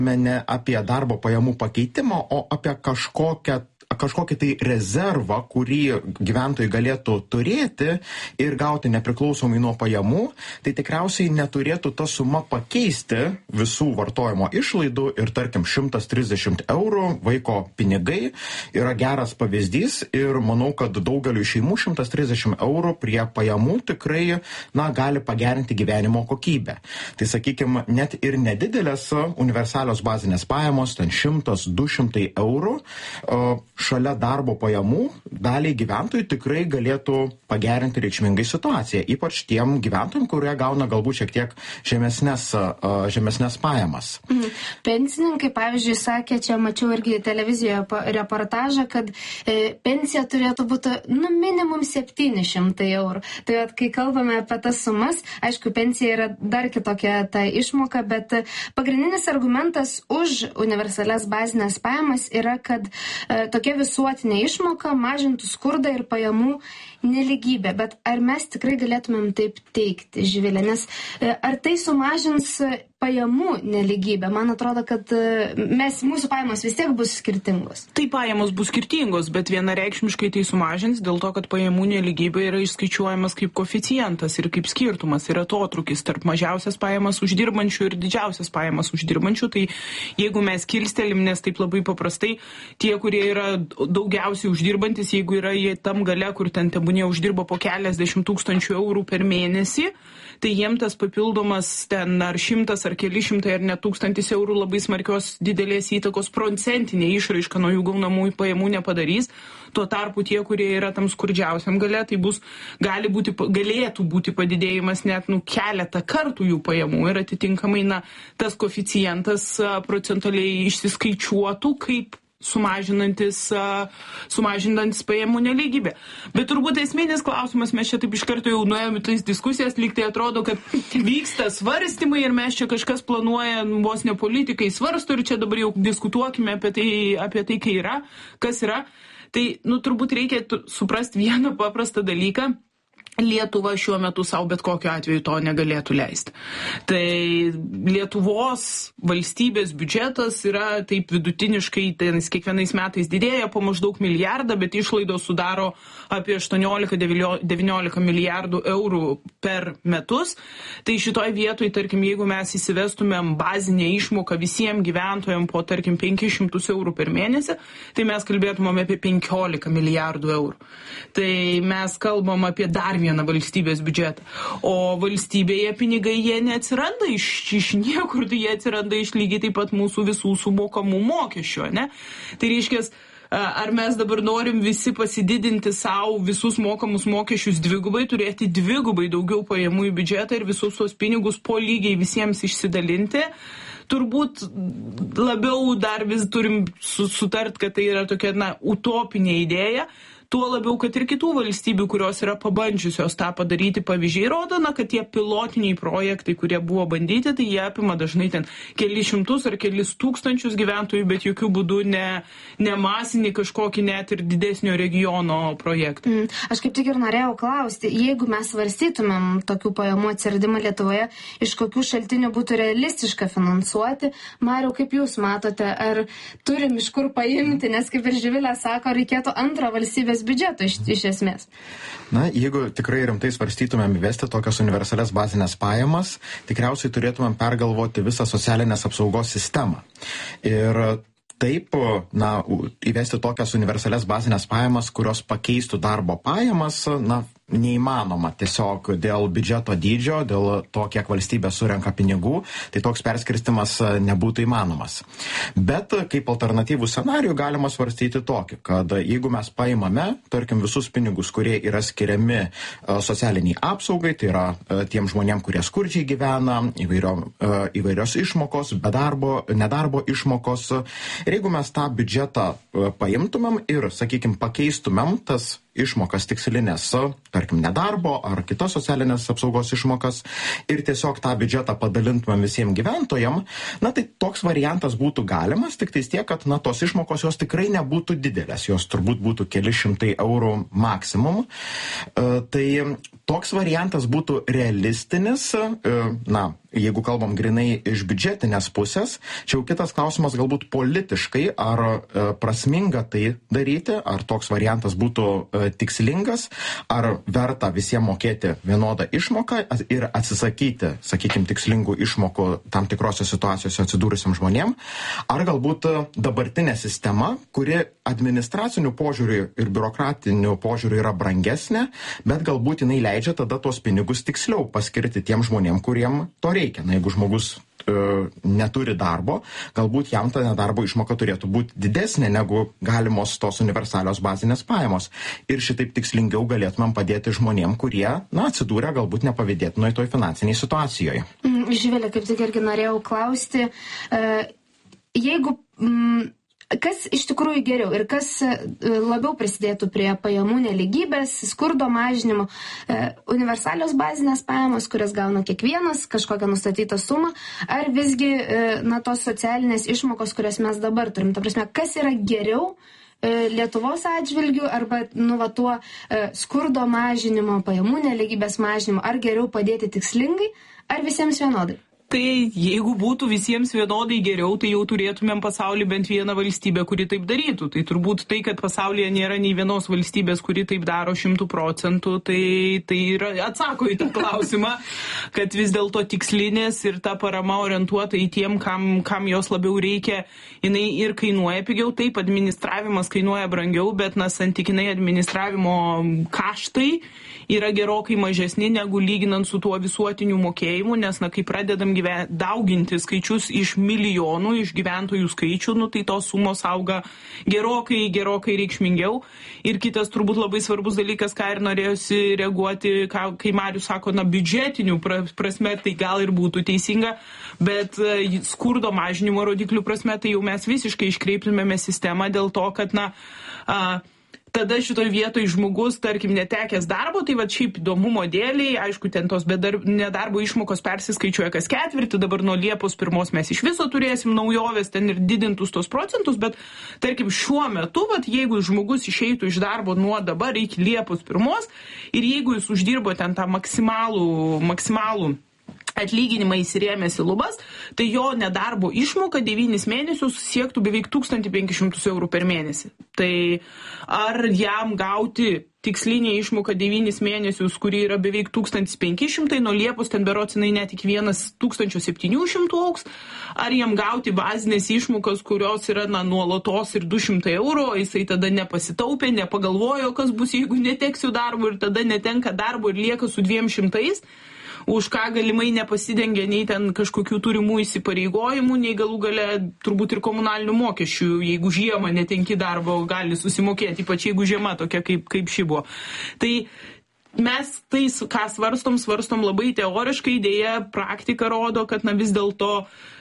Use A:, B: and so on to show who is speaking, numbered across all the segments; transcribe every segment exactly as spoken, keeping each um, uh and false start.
A: ne apie darbo pajamų pakeitimą, o apie kažkokią kažkokį tai rezervą, kurį gyventojai galėtų turėti ir gauti nepriklausomai nuo pajamų, tai tikriausiai neturėtų ta suma pakeisti visų vartojimo išlaidų ir tarkim šimtas trisdešimt eurų vaiko pinigai yra geras pavyzdys ir manau, kad daugeliu šeimų šimtas trisdešimt eurų prie pajamų tikrai na, gali pagerinti gyvenimo kokybę. Tai sakykime, net ir nedidelės universalios bazinės pajamos, ten šimtas du šimtai eurų, šalia darbo pajamų daliai gyventojų tikrai galėtų pagerinti reikšmingai situaciją, ypač tiem gyventojim, kurie gauna galbūt šiek tiek žemesnės, žemesnės pajamas.
B: Mhm. Pensininkai, pavyzdžiui, sakė, čia mačiau irgi televizijoje reportažą, kad e, pensija turėtų būti nu, minimum septyni šimtai eurų. Tai at, kai kalbame apie tas sumas, aišku, pensija yra dar kitokia ta išmoka, bet pagrindinis argumentas už universalias bazinės pajamas yra, kad e, tokia visuotinė išmoka mažintų skurdą ir pajamų neligybę. Bet ar mes tikrai galėtumėm taip teikti, Živilė? Nes ar tai sumažins pajamų neligybę? Man atrodo, kad mes, mūsų pajamos vis tiek bus skirtingos.
C: Tai pajamos bus skirtingos, bet vienareikšmiškai tai sumažins dėl to, kad pajamų neligybė yra išskaičiuojamas kaip koeficientas ir kaip skirtumas yra atotrūkis tarp mažiausias pajamas uždirbančių ir didžiausias pajamas uždirbančių. Tai jeigu mes kilstelim, nes taip labai paprastai, tie, kurie yra daugiausiai uždirbantis, jeigu yra jie tam gale, kur ten tebūnie uždirba po keliasdešimt tūkstančių eurų per mėnesį, tai jiem tas papildomas ten ar šimtas, ar keli šimtai, ar net tūkstantis eurų labai smarkios didelės įtakos procentinė išraiška nuo jų gaunamų pajamų nepadarys. Tuo tarpu tie, kurie yra tam skurdžiausiam gale, tai bus, gali būti, galėtų būti padidėjimas net nu, keletą kartų jų pajamų ir atitinkamai na, tas koeficientas procentaliai išsiskaičiuotų kaip sumažinantis, sumažinantis pajamų nelygybę. Bet turbūt esminis klausimas, mes čia taip iš karto jau nuėjome tais diskusijas, lyg tai atrodo, kad vyksta svarstymai ir mes čia kažkas planuoja, vos ne politikai svarsto ir čia dabar jau diskutuokime apie tai, apie tai kai yra, kas yra. Tai, nu, turbūt reikia suprasti vieną paprastą dalyką. Lietuva šiuo metu savo bet kokiu atveju to negalėtų leisti. Tai Lietuvos valstybės biudžetas yra taip vidutiniškai, ten kiekvienais metais didėja po maždaug milijardą, bet išlaidos sudaro apie aštuoniolika devyniolika milijardų eurų per metus. Tai šitoj vietoj, tarkim, jeigu mes įsivestumėm bazinę išmoką visiems gyventojams po, tarkim, penkis šimtus eurų per mėnesį, tai mes kalbėtumėm apie penkiolika milijardų eurų. Tai mes kalbam apie dar vieną valstybės biudžetą. O valstybėje pinigai jie neatsiranda iš, iš niekur, tai jie atsiranda iš lygiai taip pat mūsų visų sumokamų mokesčių, ne? Tai reiškia, ar mes dabar norim visi pasididinti savo visus mokamus mokesčius dvigubai, turėti dvigubai daugiau pajamų į biudžetą ir visus tos pinigus po lygiai visiems išsidalinti? Turbūt labiau dar vis turim sutart, kad tai yra tokia, na, utopinė idėja. Tuo labiau, kad ir kitų valstybių, kurios yra pabandžiusios tą padaryti, pavyzdžiai rodo, na, kad tie pilotiniai projektai, kurie buvo bandyti, tai jie apima dažnai ten keli šimtus ar kelis tūkstančius gyventojų, bet jokių būdų ne, ne masinį kažkokį net ir didesnio regiono projektą.
B: Mm. Aš kaip tik ir norėjau klausti, jeigu mes svarstytumėm tokių pajamų atsiradimą Lietuvoje, iš kokių šaltinių būtų realistiška finansuoti, Mariau, kaip jūs matote, ar turim iš kur paimti, nes kaip ir Živilė sako, reikėtų antrą valstybės biudžeto iš, iš esmės.
A: Na, jeigu tikrai rimtai svarstytumėm įvesti tokias universalias bazinės pajamas, tikriausiai turėtumėm pergalvoti visą socialinės apsaugos sistemą. Ir taip, na, įvesti tokias universalias bazinės pajamas, kurios pakeistų darbo pajamas, na, neįmanoma tiesiog dėl biudžeto dydžio, dėl to, kiek valstybė surenka pinigų, tai toks perskirstimas nebūtų įmanomas. Bet kaip alternatyvų scenarijų galima svarstyti tokį, kad jeigu mes paimame, tarkim, visus pinigus, kurie yra skiriami socialiniai apsaugai, tai yra tiem žmonėm, kurie skurdžiai gyvena, įvairio, įvairios išmokos, bedarbo, nedarbo išmokos, ir jeigu mes tą biudžetą paimtumėm ir, sakykim, pakeistumėm tas išmokas tikslinės, tarkim, nedarbo ar kitos socialinės apsaugos išmokas ir tiesiog tą biudžetą padalintumėm visiems gyventojams, na tai toks variantas būtų galimas, tik tais tiek, kad na, tos išmokos jos tikrai nebūtų didelės, jos turbūt būtų keli šimtai eurų maksimum. E, tai toks variantas būtų realistinis, e, na, jeigu kalbam grinai iš biudžetinės pusės, čia jau kitas klausimas galbūt politiškai, ar e, prasminga tai daryti, ar toks variantas būtų e, tikslingas, ar verta visiems mokėti vienodą išmoką ir atsisakyti, sakykime, tikslingų išmokų tam tikrose situacijose atsidūrusiam žmonėm, ar galbūt dabartinė sistema, kuri administracinių požiūrių ir biurokratinių požiūrių yra brangesnė, bet galbūt jinai leidžia tada tos pinigus tiksliau paskirti tiem žmonėm, kuriem to reikia. Na, jeigu žmogus e, neturi darbo, galbūt jam ta nedarbo išmoka turėtų būti didesnė negu galimos tos universalios bazinės pajamos. Ir šitaip tikslingiau galėtumėm padėti žmonėm, kurie, na, atsidūrė galbūt nepavydėtinoje toj finansiniai situacijoje.
B: Živilė, kaip tik irgi norėjau klausti, e, jeigu... Mm, Kas iš tikrųjų geriau ir kas labiau prisidėtų prie pajamų nelygybės, skurdo mažinimo, universalios bazinės pajamos, kurias gauna kiekvienas, kažkokią nustatytą sumą, ar visgi na, tos socialinės išmokos, kurias mes dabar turim. Ta prasme, kas yra geriau Lietuvos atžvilgių arba nu, va, tuo skurdo mažinimo, pajamų nelygybės mažinimo, ar geriau padėti tikslingai, ar visiems vienodai?
C: Tai jeigu būtų visiems vienodai geriau, tai jau turėtumėm pasaulyje bent vieną valstybę, kuri taip darytų. Tai turbūt tai, kad pasaulyje nėra nei vienos valstybės, kuri taip daro šimtų procentų, tai, tai yra, atsako į tą klausimą, kad vis dėlto tikslinės ir ta parama orientuota į tiem, kam, kam jos labiau reikia, jinai ir kainuoja pigiau. Taip, administravimas kainuoja brangiau, bet na, santykinai administravimo kaštai yra gerokai mažesni negu lyginant su tuo visuotiniu mokėjimu, nes na, kai pradedam gyven, dauginti skaičius iš milijonų, iš gyventojų skaičių, nu, tai tos sumos auga gerokai, gerokai reikšmingiau. Ir kitas turbūt labai svarbus dalykas, ką ir norėjusi reaguoti, ką, kai Marius sako, na, biudžetinių prasme, tai gal ir būtų teisinga, bet skurdo mažinimo rodiklių prasme, tai jau mes visiškai iškreiptumėme sistemą dėl to, kad, na, a, tada šitoj vietoj žmogus, tarkim, netekęs darbo, tai va šiaip įdomumo dėliai, aišku, ten tos bedarb, nedarbo išmokos persiskaičiuoja kas ketvirtį, dabar nuo Liepos pirmos mes iš viso turėsim naujovės, ten ir didintus tos procentus, bet, tarkim, šiuo metu, va, jeigu žmogus išeitų iš darbo nuo dabar iki Liepos pirmos ir jeigu jis uždirbo ten tą maksimalų, maksimalų atlyginimą įsirėmęs į lubas, tai jo nedarbo išmoka devynis mėnesius siektų beveik tūkstantį penkis šimtus eurų per mėnesį. Tai ar jam gauti tikslinė išmoka devynis mėnesius, kuri yra beveik tūkstantis penki šimtai, nuo Liepos ten berods jinai net iki vienas tūkstantis septyni šimtai auks, ar jam gauti bazinės išmokas, kurios yra na, nuolatos ir du šimtai eurų, o jisai tada nepasitaupė, nepagalvojo, kas bus, jeigu neteksiu darbo ir tada netenka darbo ir lieka su dviem šimtais, už ką galimai nepasidengia nei ten kažkokių turimų įsipareigojimų, nei galų gale turbūt ir komunalinių mokesčių, jeigu žiemą netenki darbo, gali susimokėti, ypač jeigu žiema tokia kaip, kaip ši buvo. Tai mes tai, ką svarstom, svarstom labai teoriškai, dėja praktika rodo, kad na, vis dėlto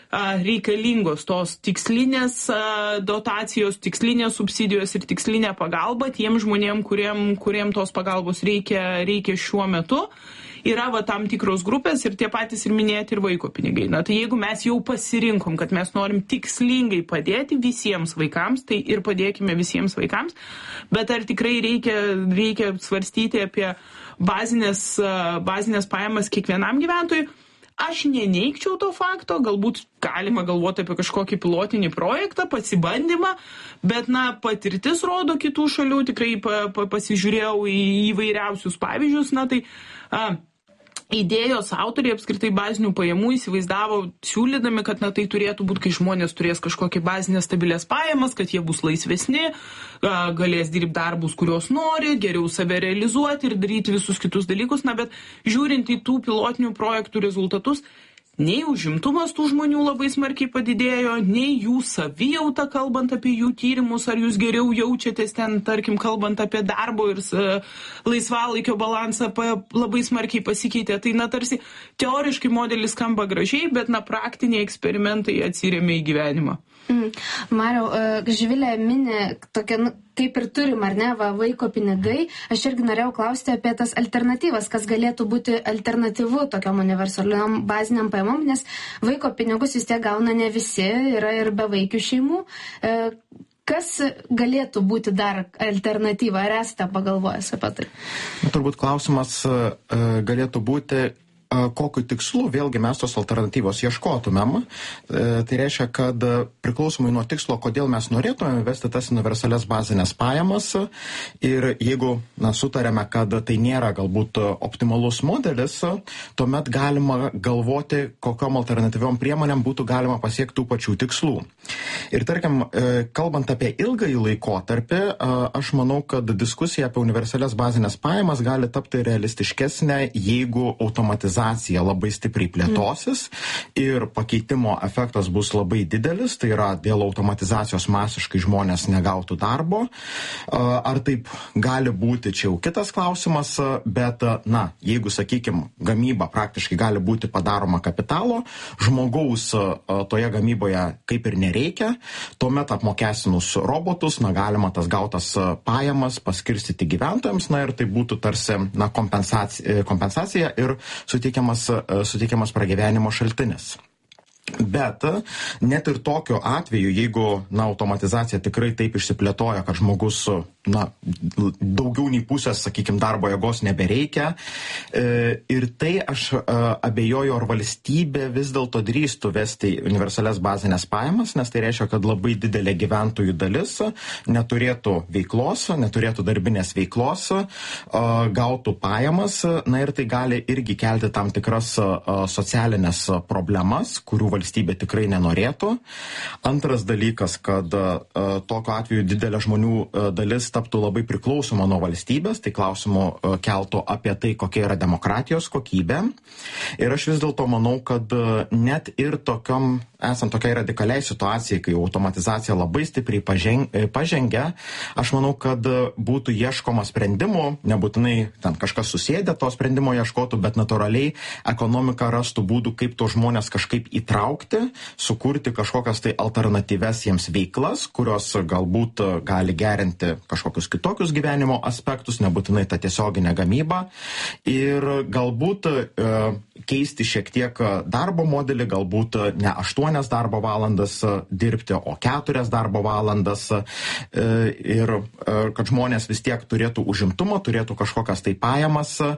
C: reikalingos tos tikslinės dotacijos, tikslinės subsidijos ir tikslinė pagalba tiem žmonėm, kuriem, kuriem tos pagalbos reikia, reikia šiuo metu. Yra va tam tikros grupės ir tie patys ir minėti ir vaiko pinigai. Na tai jeigu mes jau pasirinkom, kad mes norim tikslingai padėti visiems vaikams, tai ir padėkime visiems vaikams, bet ar tikrai reikia, reikia svarstyti apie bazinės, bazinės pajamas kiekvienam gyventojui? Aš neneigčiau to fakto, galbūt galima galvoti apie kažkokį pilotinį projektą, pasibandymą, bet na, patirtis rodo kitų šalių, tikrai pa, pa, pasižiūrėjau į įvairiausius pavyzdžius, na tai a, idėjos autoriai apskritai bazinių pajamų įsivaizdavo siūlydami, kad na, tai turėtų būti, kai žmonės turės kažkokį bazinės stabilės pajamas, kad jie bus laisvesni, galės dirbti darbus, kuriuos nori, geriau save realizuoti ir daryti visus kitus dalykus, na, bet žiūrint į tų pilotinių projektų rezultatus, nei užimtumas tų žmonių labai smarkiai padidėjo, nei jų savijauta, kalbant apie jų tyrimus, ar jūs geriau jaučiatės ten, tarkim, kalbant apie darbo ir laisvalaikio balansą, labai smarkiai pasikeitė. Tai, na, tarsi teoriškai modelis skamba gražiai, bet, na, praktiniai eksperimentai atsiremia į gyvenimą.
B: Mm. Mariau, Živilė mini tokia, nu, kaip ir turim, ar ne, va, vaiko pinigai. Aš irgi norėjau klausti apie tas alternatyvas, kas galėtų būti alternatyvu tokiam universaliam baziniam pajamom, nes vaiko pinigus vis tiek gauna ne visi, yra ir bevaikių šeimų. Kas galėtų būti dar alternatyva? Ar esate pagalvojęs apie tai?
A: Na, turbūt klausimas galėtų būti, kokiu tikslu vėlgi mes tos alternatyvos ieškotumėm. Tai reiškia, kad priklausomai nuo tikslo, kodėl mes norėtumėm vesti tas universalias bazinės pajamas ir jeigu na, sutarėme, kad tai nėra galbūt optimalus modelis, tuomet galima galvoti, kokiom alternatyviom priemonėm būtų galima pasiekti tų pačių tikslų. Ir tarkim, kalbant apie ilgąjį laikotarpį, aš manau, kad diskusija apie universalias bazinės pajamas gali tapti realistiškesnė, jeigu automatizacija labai stipriai plėtosis ir pakeitimo efektas bus labai didelis, tai yra dėl automatizacijos masiškai žmonės negautų darbo. Ar taip gali būti, čia jau kitas klausimas, bet, na, jeigu, sakykime, gamyba praktiškai gali būti padaroma kapitalo, žmogaus toje gamyboje kaip ir nereikia, tuomet apmokestinus robotus, na, galima tas gautas pajamas paskirstyti gyventojams, na, ir tai būtų tarsi, na, kompensacija, kompensacija ir suteikiamas, suteikiamas pragyvenimo šaltinis. Bet net ir tokiu atveju, jeigu na, automatizacija tikrai taip išsiplėtoja, kad žmogus na, daugiau nei pusės, sakykime, darbo jėgos nebereikia. E, ir tai aš e, abejoju, ar valstybė vis dėlto drįstų vesti universalias bazinės pajamas, nes tai reiškia, kad labai didelė gyventojų dalis neturėtų veiklos, neturėtų darbinės veiklos, e, gautų pajamas, na ir tai gali irgi kelti tam tikras e, socialinės problemas, kurių valstybė tikrai nenorėtų. Antras dalykas, kad e, tokiu atveju didelė žmonių e, dalis taptų labai priklausoma nuo valstybės, tai klausimų e, keltų apie tai, kokia yra demokratijos kokybė. Ir aš vis dėlto manau, kad e, net ir tokiom, esant tokiai radikaliai situacijai, kai automatizacija labai stipriai paženg, e, pažengia, aš manau, kad būtų ieškoma sprendimų, nebūtinai ten kažkas susėdė to sprendimo ieškotų, bet natūraliai ekonomika rastų būdų, kaip to žmonės kažkaip įtraukti, sukurti kažkokias tai alternatyves jiems veiklas, kurios galbūt gali gerinti kažkokius kitokius gyvenimo aspektus, nebūtinai tą tiesioginę gamybą ir galbūt e, keisti šiek tiek darbo modelį, galbūt ne aštuonias darbo valandas dirbti, o keturias darbo valandas e, ir e, kad žmonės vis tiek turėtų užimtumą, turėtų kažkokias tai pajamas, e,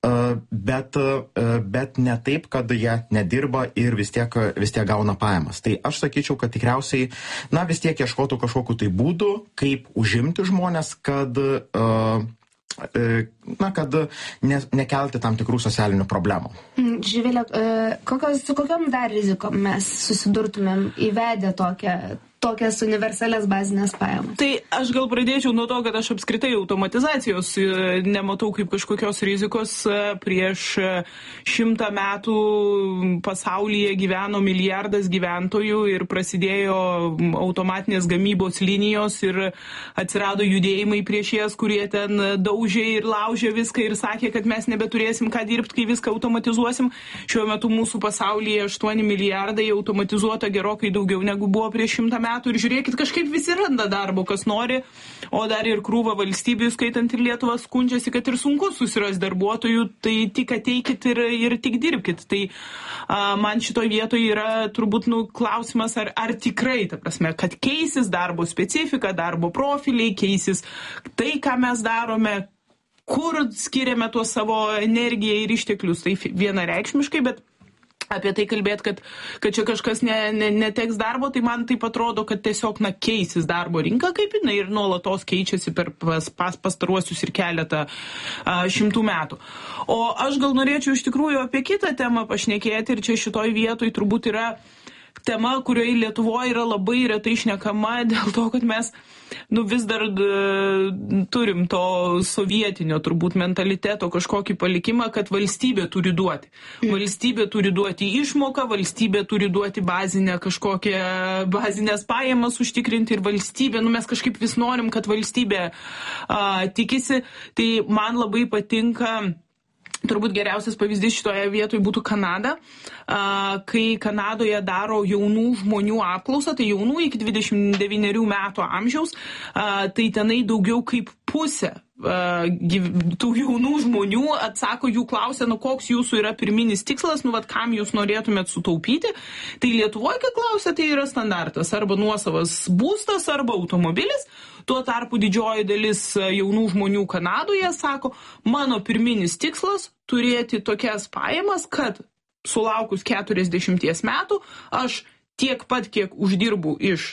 A: bet, e, bet ne taip, kad jie nedirba ir vis tiek, vis tiek gauna pajamas. Tai aš sakyčiau, kad tikriausiai, na, vis tiek ieškotų kažkokiu tai būdu, kaip užimti žmonės, kad, uh, na, kad ne, nekelti tam tikrų socialinių problemų.
B: Živilė, kokios, su kokiom dar rizikom mes susidurtumėm įvedę tokią tokias universalias bazinės pajamas?
C: Tai aš gal pradėčiau nuo to, kad aš apskritai automatizacijos nematau kaip kažkokios rizikos. Prieš šimtą metų pasaulyje gyveno milijardas gyventojų ir prasidėjo automatinės gamybos linijos ir atsirado judėjimai prieš jas, kurie ten daužė ir laužė viską ir sakė, kad mes nebeturėsim ką dirbti, kai viską automatizuosim. Šiuo metu mūsų pasaulyje aštuoni milijardai automatizuota gerokai daugiau negu buvo prieš šimtą metų. metų ir žiūrėkit, kažkaip visi randa darbo, kas nori, o dar ir krūva valstybių, skaitant ir Lietuvą, skundžiasi, kad ir sunku susirasti darbuotojų, tai tik ateikit ir, ir tik dirbkit. Tai a, man šitoj vietoje yra turbūt nu, klausimas, ar, ar tikrai, ta prasme, kad keisis darbo specifika, darbo profiliai, keisis tai, ką mes darome, kur skiriame tuos savo energiją ir išteklius, tai vienareikšmiškai, bet apie tai kalbėti, kad, kad čia kažkas ne, ne, neteks darbo, tai man taip atrodo, kad tiesiog na, keisis darbo rinka, kaip jinai ir nuolatos keičiasi per pas, pas, pastaruosius ir keletą a, šimtų metų. O aš gal norėčiau iš tikrųjų apie kitą temą pašnekėti ir čia šitoj vietoj turbūt yra tema, kurioje Lietuvoje yra labai retai šnekama dėl to, kad mes nu, vis dar d, turim to sovietinio turbūt mentaliteto kažkokį palikimą, kad valstybė turi duoti. Valstybė turi duoti išmoką, valstybė turi duoti bazinę kažkokią bazinės pajamas užtikrinti ir valstybė, nu mes kažkaip vis norim, kad valstybė a, tikisi. Tai man labai patinka. Turbūt geriausias pavyzdys šitoje vietoje būtų Kanada, kai Kanadoje daro jaunų žmonių apklausą, tai jaunų iki dvidešimt devynerių metų amžiaus, tai tenai daugiau kaip pusė tų jaunų žmonių atsako, jų klausia, nu koks jūsų yra pirminis tikslas, nu vat kam jūs norėtumėt sutaupyti. Tai Lietuvoje, kai klausia, tai yra standartas, arba nuosavas būstas, arba automobilis. Tuo tarpu didžioji dalis jaunų žmonių Kanadoje sako, mano pirminis tikslas turėti tokias pajamas, kad sulaukus keturiasdešimties metų aš tiek pat, kiek uždirbu iš